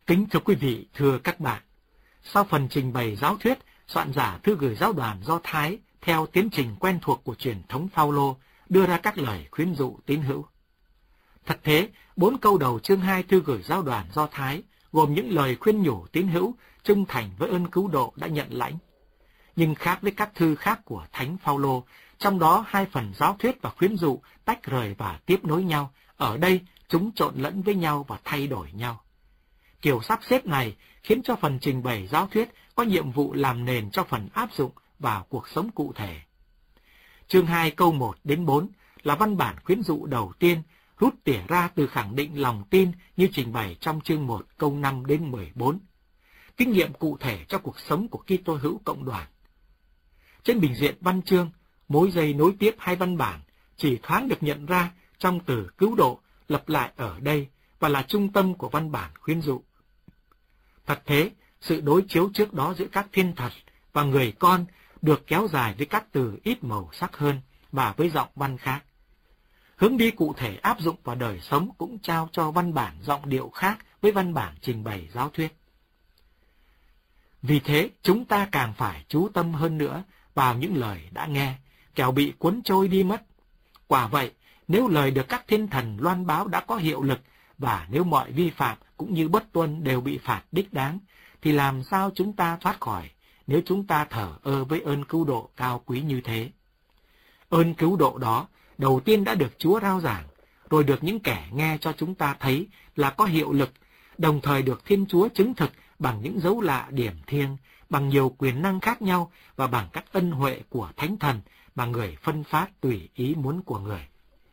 Kính thưa quý vị, thưa các bạn, sau phần trình bày giáo thuyết, soạn giả thư gửi giáo đoàn Do Thái theo tiến trình quen thuộc của truyền thống Phao-lô đưa ra các lời khuyến dụ tín hữu. Thật thế, 4 câu đầu chương 2 thư gửi giáo đoàn Do Thái gồm những lời khuyên nhủ tín hữu trung thành với ơn cứu độ đã nhận lãnh. Nhưng khác với các thư khác của Thánh Phao-lô, trong đó 2 phần giáo thuyết và khuyến dụ tách rời và tiếp nối nhau, ở đây chúng trộn lẫn với nhau và thay đổi nhau. Kiểu sắp xếp này khiến cho phần trình bày giáo thuyết có nhiệm vụ làm nền cho phần áp dụng vào cuộc sống cụ thể. Chương 2 câu 1 đến 4 là văn bản khuyến dụ đầu tiên, rút tỉa ra từ khẳng định lòng tin như trình bày trong chương 1 câu 5 đến 14. Kinh nghiệm cụ thể cho cuộc sống của Kitô hữu cộng đoàn. Trên bình diện văn chương, mối dây nối tiếp hai văn bản chỉ thoáng được nhận ra trong từ cứu độ lặp lại ở đây và là trung tâm của văn bản khuyến dụ. Thật thế, sự đối chiếu trước đó giữa các thiên thật và người con được kéo dài với các từ ít màu sắc hơn và với giọng văn khác. Hướng đi cụ thể áp dụng vào đời sống cũng trao cho văn bản giọng điệu khác với văn bản trình bày giáo thuyết. Vì thế, chúng ta càng phải chú tâm hơn nữa vào những lời đã nghe, kẻo bị cuốn trôi đi mất. Quả vậy, nếu lời được các thiên thần loan báo đã có hiệu lực, và nếu mọi vi phạm cũng như bất tuân đều bị phạt đích đáng, thì làm sao chúng ta thoát khỏi nếu chúng ta thờ ơ với ơn cứu độ cao quý như thế? Ơn cứu độ đó đầu tiên đã được Chúa rao giảng, rồi được những kẻ nghe cho chúng ta thấy là có hiệu lực, đồng thời được Thiên Chúa chứng thực bằng những dấu lạ điểm thiêng, bằng nhiều quyền năng khác nhau và bằng các ân huệ của Thánh Thần mà người phân phát tùy ý muốn của người.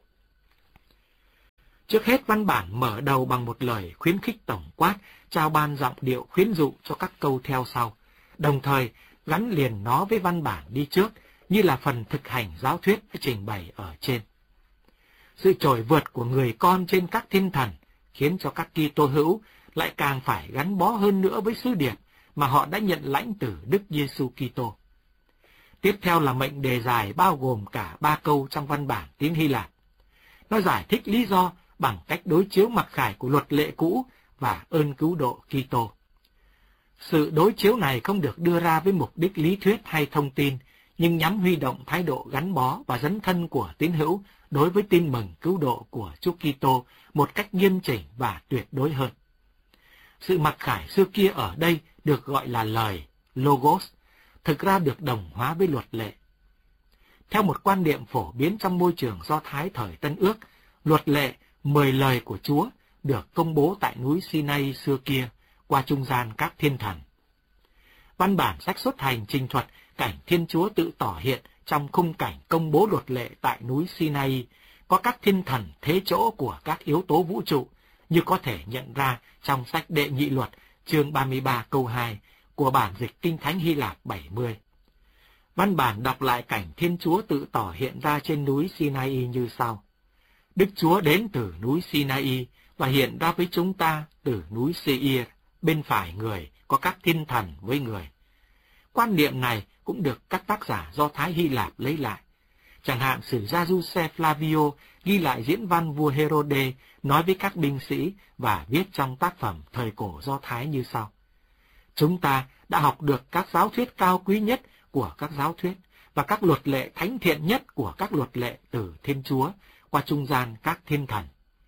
Trước hết, văn bản mở đầu bằng một lời khuyến khích tổng quát, trao ban giọng điệu khuyến dụ cho các câu theo sau, đồng thời gắn liền nó với văn bản đi trước, như là phần thực hành giáo thuyết đã trình bày ở trên. Sự trỗi vượt của người con trên các thiên thần khiến cho các Kitô hữu lại càng phải gắn bó hơn nữa với sứ điệp mà họ đã nhận lãnh từ Đức Giêsu Kitô. Tiếp theo là mệnh đề dài bao gồm cả 3 câu trong văn bản tiếng Hy Lạp. Nó giải thích lý do bằng cách đối chiếu mặc khải của luật lệ cũ và ơn cứu độ Kitô. Sự đối chiếu này không được đưa ra với mục đích lý thuyết hay thông tin, nhưng nhằm huy động thái độ gắn bó và dấn thân của tín hữu đối với tin mừng cứu độ của Chúa Kitô một cách nghiêm chỉnh và tuyệt đối hơn. Sự mặc khải xưa kia ở đây được gọi là lời, Logos, thực ra được đồng hóa với luật lệ. Theo một quan niệm phổ biến trong môi trường Do Thái thời Tân Ước, luật lệ, 10 lời của Chúa được công bố tại núi Sinai xưa kia qua trung gian các thiên thần. Văn bản sách Xuất Hành trình thuật cảnh Thiên Chúa tự tỏ hiện trong khung cảnh công bố luật lệ tại núi Sinai, có các thiên thần thế chỗ của các yếu tố vũ trụ, như có thể nhận ra trong sách Đệ Nhị Luật, chương 33 câu 2 của bản dịch Kinh Thánh Hy Lạp 70. Văn bản đọc lại cảnh Thiên Chúa tự tỏ hiện ra trên núi Sinai như sau. Đức Chúa đến từ núi Sinai và hiện ra với chúng ta từ núi Seir, bên phải người có các thiên thần với người. Quan niệm này cũng được các tác giả Do Thái Hy Lạp lấy lại. Chẳng hạn sử gia Giuse Flavio ghi lại diễn văn vua Herode nói với các binh sĩ và viết trong tác phẩm thời cổ Do Thái như sau. Chúng ta đã học được các giáo thuyết cao quý nhất của các giáo thuyết và các luật lệ thánh thiện nhất của các luật lệ từ Thiên Chúa qua trung gian các thiên thần.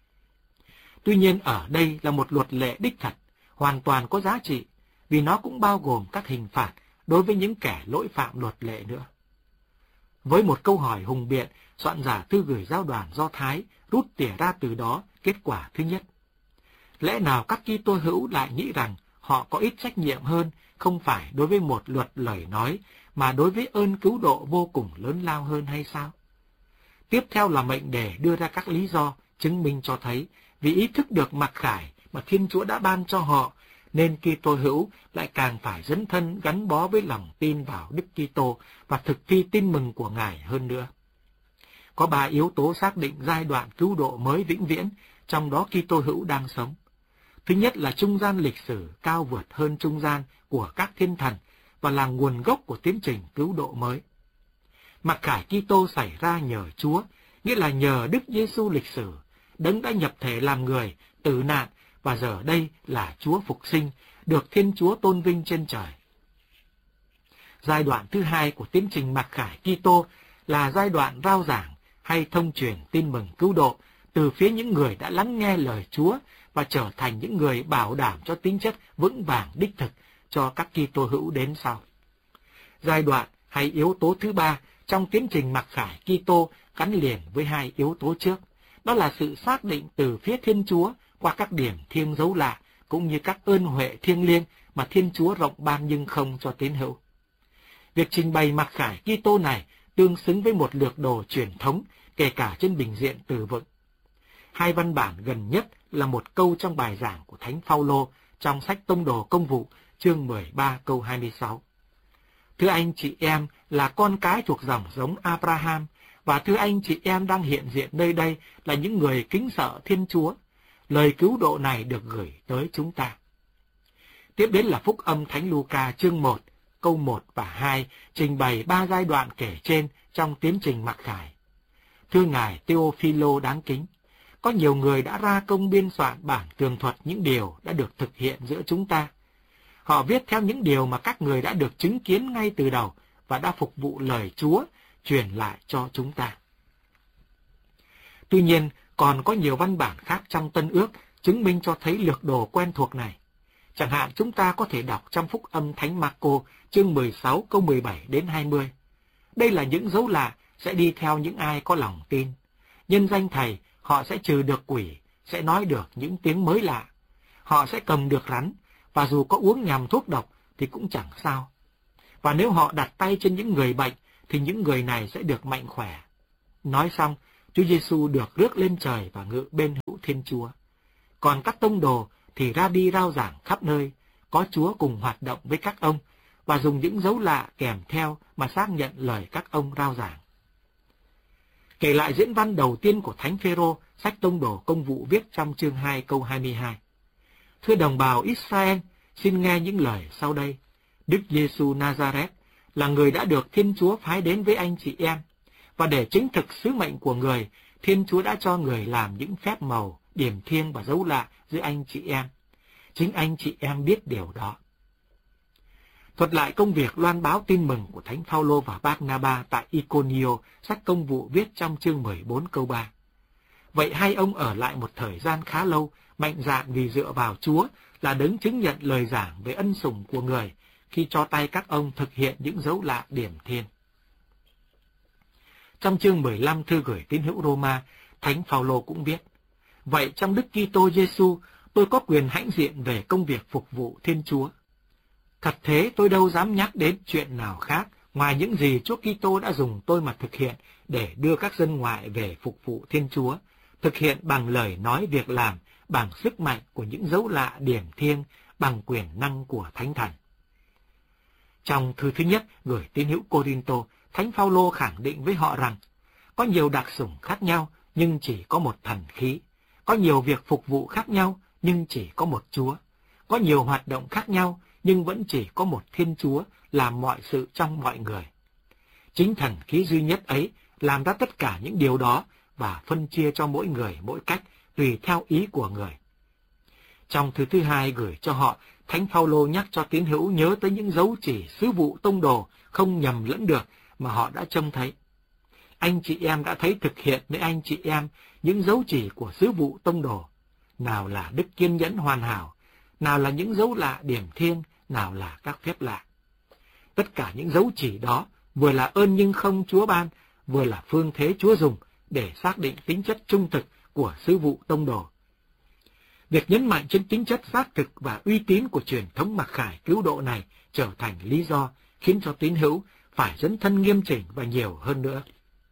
Tuy nhiên ở đây là một luật lệ đích thật, hoàn toàn có giá trị, vì nó cũng bao gồm các hình phạt đối với những kẻ lỗi phạm luật lệ nữa. Với một câu hỏi hùng biện, soạn giả thư gửi giáo đoàn Do Thái rút tỉa ra từ đó kết quả thứ nhất. Lẽ nào các Kitô hữu lại nghĩ rằng họ có ít trách nhiệm hơn, không phải đối với một luật lời nói, mà đối với ơn cứu độ vô cùng lớn lao hơn hay sao? Tiếp theo là mệnh đề đưa ra các lý do chứng minh cho thấy vì ý thức được mặc khải mà Thiên Chúa đã ban cho họ, nên Kitô hữu lại càng phải dấn thân gắn bó với lòng tin vào Đức Kitô và thực thi tin mừng của Ngài hơn nữa. Có 3 yếu tố xác định giai đoạn cứu độ mới vĩnh viễn, trong đó Kitô hữu đang sống. Thứ nhất là trung gian lịch sử cao vượt hơn trung gian của các thiên thần và là nguồn gốc của tiến trình cứu độ mới. Mặc khải Kitô xảy ra nhờ Chúa, nghĩa là nhờ Đức Giêsu lịch sử, Đấng đã nhập thể làm người, tử nạn và giờ đây là Chúa phục sinh, được Thiên Chúa tôn vinh trên trời. Giai đoạn thứ hai của tiến trình mặc khải Kitô là giai đoạn rao giảng hay thông truyền tin mừng cứu độ từ phía những người đã lắng nghe lời Chúa và trở thành những người bảo đảm cho tính chất vững vàng đích thực cho các Kitô hữu đến sau. Giai đoạn hay yếu tố thứ ba trong tiến trình mặc khải Kitô gắn liền với hai yếu tố trước, đó là sự xác định từ phía Thiên Chúa qua các điểm thiêng dấu lạ cũng như các ơn huệ thiêng liêng mà Thiên Chúa rộng ban nhưng không cho tín hữu. Việc trình bày mặc khải Kitô này tương xứng với một lược đồ truyền thống, kể cả trên bình diện từ vựng. Hai văn bản gần nhất là một câu trong bài giảng của Thánh Phaolô trong sách Tông đồ Công vụ, chương 13 câu 26. Thưa anh chị em là con cái thuộc dòng giống Abraham, và thưa anh chị em đang hiện diện nơi đây là những người kính sợ Thiên Chúa. Lời cứu độ này được gửi tới chúng ta. Tiếp đến là Phúc âm Thánh Luca chương 1, câu 1 và 2, trình bày 3 giai đoạn kể trên trong tiến trình mặc khải. Thưa Ngài Theophilo đáng kính, có nhiều người đã ra công biên soạn bản tường thuật những điều đã được thực hiện giữa chúng ta. Họ viết theo những điều mà các người đã được chứng kiến ngay từ đầu và đã phục vụ lời Chúa truyền lại cho chúng ta. Tuy nhiên, còn có nhiều văn bản khác trong Tân Ước chứng minh cho thấy lược đồ quen thuộc này. Chẳng hạn chúng ta có thể đọc trong Phúc âm Thánh Marco chương 16 câu 17 đến 20. Đây là những dấu lạ sẽ đi theo những ai có lòng tin. Nhân danh Thầy, họ sẽ trừ được quỷ, sẽ nói được những tiếng mới lạ. Họ sẽ cầm được rắn, và dù có uống nhầm thuốc độc thì cũng chẳng sao. Và nếu họ đặt tay trên những người bệnh, thì những người này sẽ được mạnh khỏe. Nói xong, Chúa Giêsu được rước lên trời và ngự bên hữu Thiên Chúa. Còn các tông đồ thì ra đi rao giảng khắp nơi, có Chúa cùng hoạt động với các ông, và dùng những dấu lạ kèm theo mà xác nhận lời các ông rao giảng. Kể lại diễn văn đầu tiên của Thánh Phêrô, sách Tông đồ Công vụ viết trong chương 2 câu 22. Thưa đồng bào Israel, xin nghe những lời sau đây. Đức Giêsu Nazareth là người đã được Thiên Chúa phái đến với anh chị em, và để chứng thực sứ mệnh của người, Thiên Chúa đã cho người làm những phép màu, điểm thiêng và dấu lạ giữa anh chị em. Chính anh chị em biết điều đó. Thuật lại công việc loan báo tin mừng của Thánh Phaolô và Barnaba tại Iconio, sách Công vụ viết trong chương 14 câu 3. Vậy hai ông ở lại một thời gian khá lâu, mạnh dạn vì dựa vào Chúa là đấng chứng nhận lời giảng về ân sủng của người, khi cho tay các ông thực hiện những dấu lạ điểm thiêng. Trong chương 15 thư gửi tín hữu Roma, Thánh Phaolô cũng viết: Vậy trong Đức Kitô Giêsu, tôi có quyền hãnh diện về công việc phục vụ Thiên Chúa. Thật thế, tôi đâu dám nhắc đến chuyện nào khác ngoài những gì Chúa Kitô đã dùng tôi mà thực hiện để đưa các dân ngoại về phục vụ Thiên Chúa, thực hiện bằng lời nói việc làm, bằng sức mạnh của những dấu lạ điểm thiêng, bằng quyền năng của Thánh Thần. Trong thư thứ nhất gửi tín hữu Cô-rinh-tô, Thánh Phaolô khẳng định với họ rằng có nhiều đặc sủng khác nhau nhưng chỉ có một thần khí, có nhiều việc phục vụ khác nhau nhưng chỉ có một Chúa, có nhiều hoạt động khác nhau nhưng vẫn chỉ có một Thiên Chúa làm mọi sự trong mọi người. Chính thần khí duy nhất ấy làm ra tất cả những điều đó và phân chia cho mỗi người mỗi cách tùy theo ý của người. Trong thư thứ hai gửi cho họ, Thánh Phaolô nhắc cho tín hữu nhớ tới những dấu chỉ sứ vụ tông đồ không nhầm lẫn được mà họ đã trông thấy. Anh chị em đã thấy thực hiện với anh chị em những dấu chỉ của sứ vụ tông đồ. Nào là đức kiên nhẫn hoàn hảo, nào là những dấu lạ điểm thiêng, nào là các phép lạ. Tất cả những dấu chỉ đó vừa là ơn nhưng không Chúa ban, vừa là phương thế Chúa dùng để xác định tính chất trung thực của sứ vụ tông đồ. Việc nhấn mạnh trên tính chất xác thực và uy tín của truyền thống mặc khải cứu độ này trở thành lý do khiến cho tín hữu phải dấn thân nghiêm chỉnh và nhiều hơn nữa.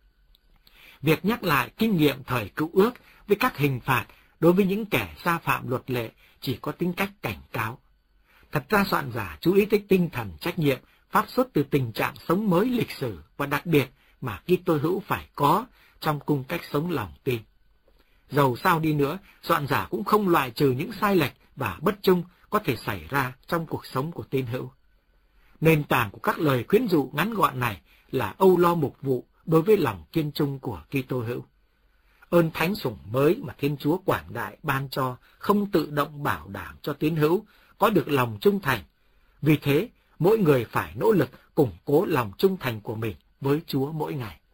Việc nhắc lại kinh nghiệm thời Cựu Ước với các hình phạt đối với những kẻ sa phạm luật lệ chỉ có tính cách cảnh cáo. Thật ra soạn giả chú ý tới tinh thần trách nhiệm phát xuất từ tình trạng sống mới lịch sử và đặc biệt mà Kitô hữu phải có trong cung cách sống lòng tin. Dầu sao đi nữa, soạn giả cũng không loại trừ những sai lệch và bất trung có thể xảy ra trong cuộc sống của tín hữu. Nền tảng của các lời khuyến dụ ngắn gọn này là âu lo mục vụ đối với lòng kiên trung của Kitô hữu. Ơn thánh sủng mới mà Thiên Chúa quảng đại ban cho không tự động bảo đảm cho tín hữu có được lòng trung thành. Vì thế, mỗi người phải nỗ lực củng cố lòng trung thành của mình với Chúa mỗi ngày.